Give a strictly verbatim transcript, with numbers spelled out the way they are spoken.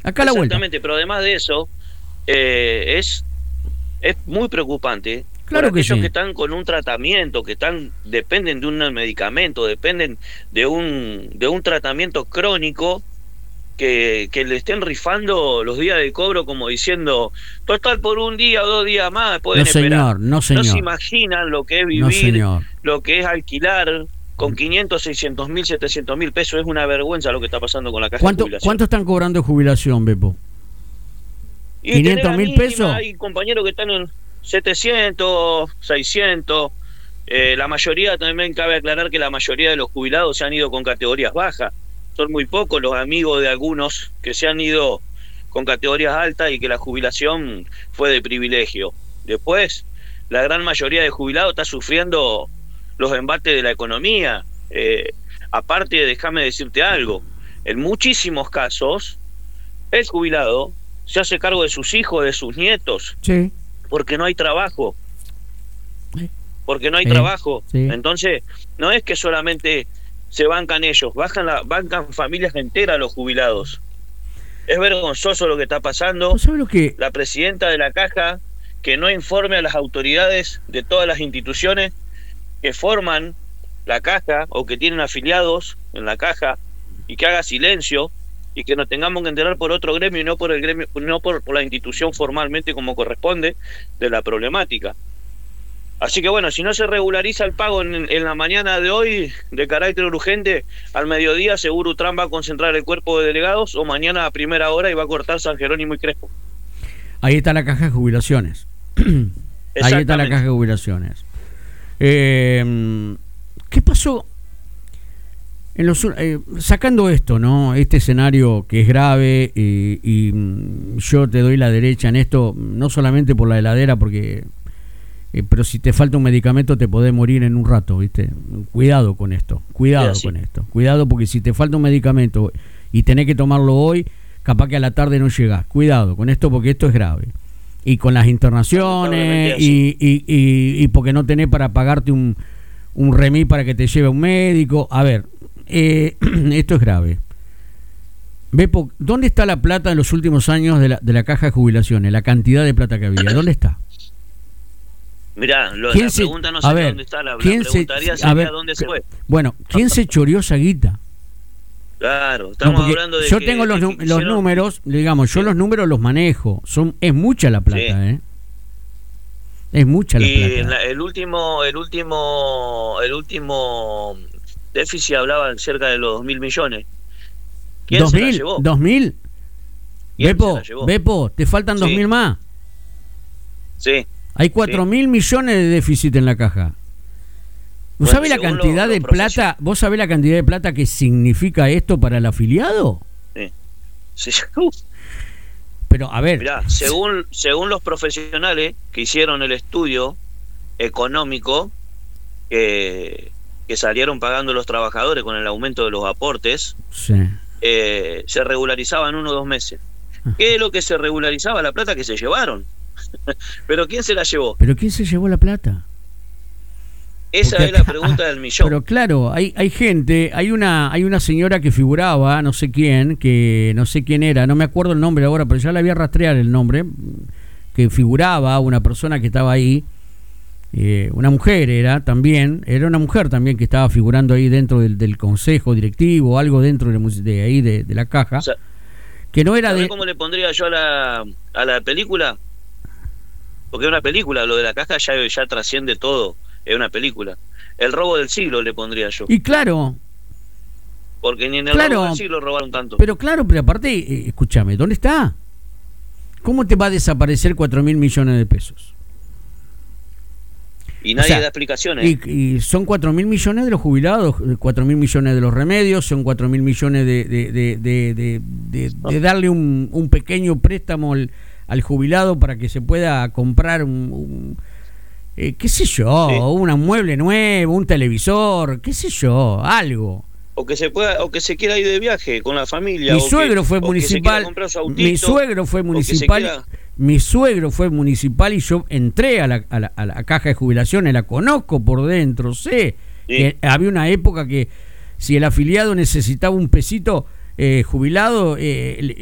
Acá a la vuelta. Exactamente, pero además de eso, eh, es, es muy preocupante. Claro Por que aquellos sí. que están con un tratamiento, que están, dependen de un medicamento, dependen de un, de un tratamiento crónico, que, que le estén rifando los días de cobro como diciendo, total por un día o dos días más No pueden esperar. señor, no No se señor, imaginan lo que es no vivir, señor. lo que es alquilar con quinientos, seiscientos mil, setecientos mil pesos. Es una vergüenza lo que está pasando con la caja de ¿Cuánto, jubilación. ¿Cuánto están cobrando de jubilación, Bepo? Y ¿quinientos tenés la mil mínima, pesos? hay compañeros que están en setecientos, seiscientos. Eh, la mayoría, también cabe aclarar que la mayoría de los jubilados se han ido con categorías bajas. Son muy pocos los amigos de algunos que se han ido con categorías altas y que la jubilación fue de privilegio. Después, la gran mayoría de jubilados está sufriendo los embates de la economía. Eh, aparte, déjame decirte algo, en muchísimos casos, el jubilado se hace cargo de sus hijos, de sus nietos, Sí. porque no hay trabajo. Sí. Porque no hay Sí, trabajo. sí. Entonces, no es que solamente se bancan ellos, bajan la, bancan familias enteras los jubilados. Es vergonzoso lo que está pasando. ¿Vos sabés lo que? La presidenta de la Caja, que no informe a las autoridades de todas las instituciones que forman la Caja o que tienen afiliados en la Caja, y que haga silencio, y que nos tengamos que enterar por otro gremio y no por el gremio, no por, por la institución formalmente como corresponde de la problemática. Así que bueno, si no se regulariza el pago en, en la mañana de hoy de carácter urgente, al mediodía seguro Utram va a concentrar el cuerpo de delegados, o mañana a primera hora, y va a cortar San Jerónimo y Crespo. Ahí está la caja de jubilaciones. Ahí está la caja de jubilaciones. Eh, ¿Qué pasó? En los, eh, sacando esto, ¿no? Este escenario que es grave, y, y yo te doy la derecha en esto, no solamente por la heladera, porque eh, pero si te falta un medicamento te podés morir en un rato, ¿viste? Cuidado con esto, cuidado con esto, cuidado, porque si te falta un medicamento y tenés que tomarlo hoy, capaz que a la tarde no llegás. Cuidado con esto, porque esto es grave. Y con las internaciones, y, y, y, y porque no tenés para pagarte un, un remis para que te lleve a un médico. A ver, eh, esto es grave. Bepo, ¿dónde está la plata en los últimos años de la, de la caja de jubilaciones? La cantidad de plata que había, ¿dónde está? Mirá, lo, la se, pregunta no sé ver, dónde está, la, la ¿quién preguntaría se, sería ver, dónde se fue. Bueno, ¿quién se choreó esa guita? Claro, estamos no, hablando de yo que, tengo los, que los hicieron... números, digamos, yo sí. los números los manejo, son es mucha la plata, sí. ¿eh? Es mucha la y plata. La, el último, el último, el último déficit hablaba cerca de los dos mil millones. ¿Quién ¿Dos se mil? la llevó? ¿Dos mil? Bepo, se la llevó? Bepo, te faltan dos sí. mil más. Sí. Hay cuatro mil sí. millones de déficit en la caja. ¿Vos bueno, sabés la cantidad lo, lo de plata? ¿Vos sabés la cantidad de plata que significa esto para el afiliado? Sí. sí. Pero a ver, mirá, según según los profesionales que hicieron el estudio económico que, que salieron pagando los trabajadores con el aumento de los aportes, sí. eh, se regularizaba en uno o dos meses. ¿Qué es lo que se regularizaba? La plata que se llevaron. ¿Pero quién se la llevó? ¿Pero quién se llevó la plata? Esa Porque es la pregunta del millón. Pero claro, hay hay gente, hay una hay una señora que figuraba, no sé quién, que no sé quién era, no me acuerdo el nombre ahora, pero ya la voy a rastrear el nombre, que figuraba, una persona que estaba ahí, eh, una mujer era también, era una mujer también que estaba figurando ahí dentro del, del consejo directivo, algo dentro de, de ahí de, de la caja, o sea, que no era de... ¿Cómo le pondría yo a la, a la película? Porque es una película, lo de la caja ya, ya trasciende todo. Es una película. El robo del siglo le pondría yo. Y claro. Porque ni en el claro, robo del siglo robaron tanto. Pero claro, pero aparte, eh, escúchame, ¿dónde está? ¿Cómo te va a desaparecer cuatro mil millones de pesos? Y nadie o sea, da explicaciones. Y, y son cuatro mil millones de los jubilados, cuatro mil millones de los remedios, son cuatro mil millones de, de, de, de, de, de, de, de darle un, un pequeño préstamo al, al jubilado para que se pueda comprar un... un Eh, qué sé yo, sí. un mueble nuevo, un televisor, qué sé yo, algo. O que se pueda, o que se quiera ir de viaje con la familia. Mi o suegro que, fue municipal. Autito, mi suegro fue municipal. Quiera... Mi suegro fue municipal y yo entré a la, a la, a la caja de jubilaciones, la conozco por dentro, sé sí. que había una época que si el afiliado necesitaba un pesito eh, jubilado, eh,